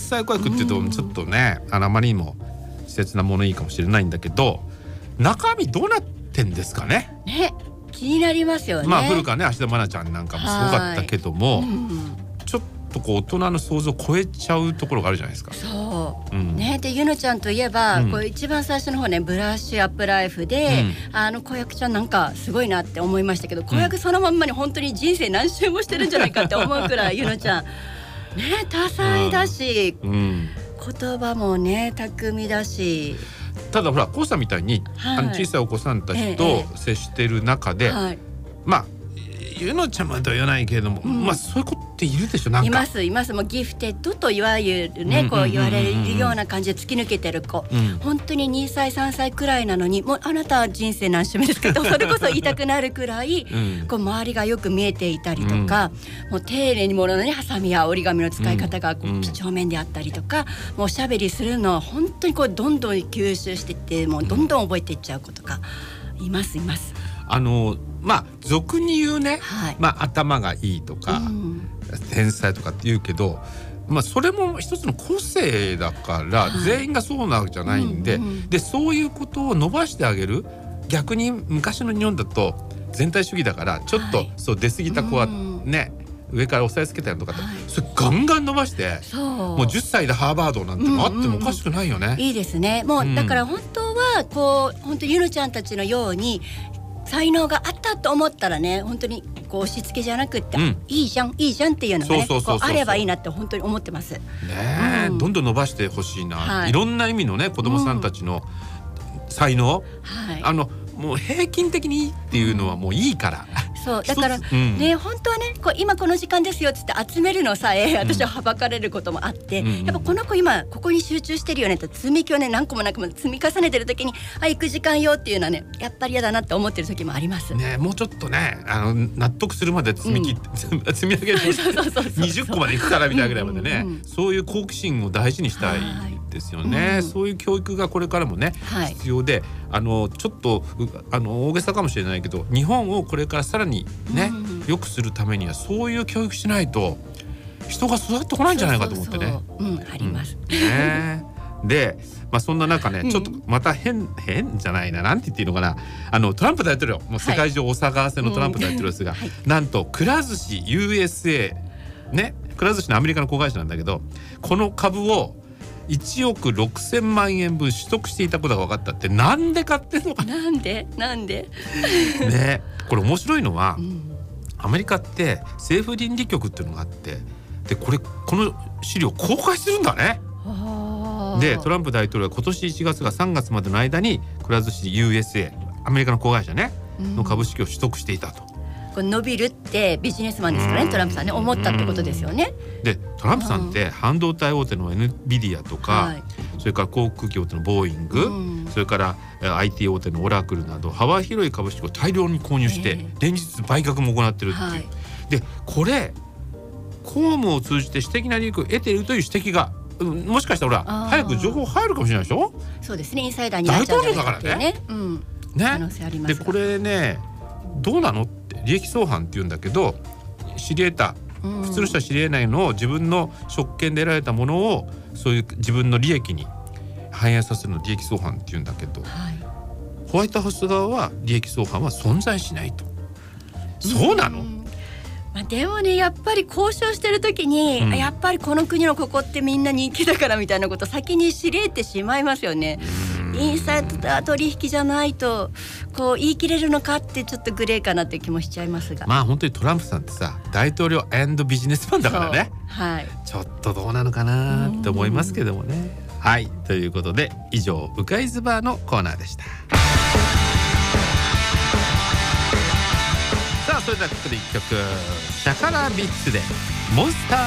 際公約っていうとちょっとね、あまりにも稚拙な物言いかもしれないんだけど、中身どうなってんですかね。 ね、気になりますよね。 まあ古川ね、芦田愛菜ちゃんなんかもすごかったけども、ちょっとこう大人の想像を超えちゃうところがあるじゃないですか。 そう、ね、でゆのちゃんといえば、こう一番最初の方ね、ブラッシュアップライフで、子役ちゃんなんかすごいなって思いましたけど、子役そのまんまに本当に人生何周もしてるんじゃないかって思うくらいゆのちゃんね、多彩だし、言葉もね巧みだし。 ただほらコウさんみたいに、小さいお子さんたちと接している中で、まあゆのちゃんまでは言わないけれども、まあそういう子っているでしょ。なんかいますいます。もうギフテッドといわゆるね、こう言われるような感じで突き抜けてる子、本当に2歳3歳くらいなのに、もうあなたは人生何周目ですけどそれこそ言いたくなるくらい、こう周りがよく見えていたりとか、もう丁寧にもののね、ハサミや折り紙の使い方がこう几帳面であったりとか、もうおしゃべりするのは本当にこうどんどん吸収していって、もうどんどん覚えていっちゃう子とかいますいます。 まあ俗に言うね、まあ頭がいいとか、天才とかって言うけど、まあそれも一つの個性だから、全員がそうなわけじゃないんで、でそういうことを伸ばしてあげる。逆に昔の日本だと全体主義だから、ちょっとそう出過ぎた子はね、上から押さえつけたりとか、それガンガン伸ばして、もう10歳でハーバードなんてのあってもおかしくないよね。 いいですね。もうだから本当はこう本当ゆのちゃんたちのように才能があったと思ったらね、本当にこう押し付けじゃなくって、いいじゃんいいじゃんっていうのがね、あればいいなって本当に思ってますね。 どんどん伸ばしてほしいな、いろんな意味のね、子どもさんたちの才能、もう平均的にいいっていうのはもういいから。 そうだからね、本当はね、こう今この時間ですよっつって集めるのさえ私ははばかれることもあって、やっぱこの子今ここに集中してるよねって積み木をね何個も何個も積み重ねてる時に、行く時間よっていうのはね、やっぱり嫌だなって思ってる時もありますね。もうちょっとね、納得するまで積み上げる20個までいくからみたいなぐらいまでね、そういう好奇心を大事にしたいですよね。そういう教育がこれからもね、必要で、ちょっと大げさかもしれないけど、日本をこれからさらにね、良くするためにはそういう教育しないと人が育ってこないんじゃないかと思ってね。 ありますで、まあそんな中ね、ちょっとまた変じゃないな、なんて言っていいのかな、トランプ大統領、もう世界中お騒がせのトランプ大統領ですが、なんとくら寿司 USA ね、くら寿司のアメリカの子会社なんだけど、この株を1億6000万円分取得していたことが分かったって。なんで買ってんのかな。なんでね、これ面白いのは、アメリカって政府倫理局っていうのがあって、でこの資料公開するんだね。でトランプ大統領は今年1月から3月までの間にくら寿司 USA アメリカの子会社ねの株式を取得していたと。 伸びるってビジネスマンですからね、トランプさんね、思ったってことですよね。 でトランプさんって半導体大手の NVIDIA とか、それから航空機大手のボーイング、それから IT 大手のオラクルなど幅広い株式を大量に購入して、連日売却も行ってるっていう、でこれ公務を通じて私的な利益を得ているという指摘が、もしかしたら早く情報入るかもしれないでしょ。 そうですね、インサイダーになっちゃうんじゃないかっていうね、可能性ありますが。 でこれね、どうなのって利益相反って言うんだけど、知り得た普通の人は知り得ないのを、自分の職権で得られたものをそういう自分の利益に反映させるのを利益相反って言うんだけど、ホワイトハウス側は利益相反は存在しないと。そうなの？ でもね、やっぱり交渉してる時に、やっぱりこの国のここってみんな人気だからみたいなこと先に知り得てしまいますよね。インサイダー取引じゃないとこう言い切れるのかってちょっとグレーかなっていう気もしちゃいますが、 まあ本当にトランプさんってさ、大統領&ビジネスマンだからね、ちょっとどうなのかなって思いますけどもね。はい、ということで以上うかいズバーのコーナーでした。さあそれではここで1曲、シャカラビッツでモンスター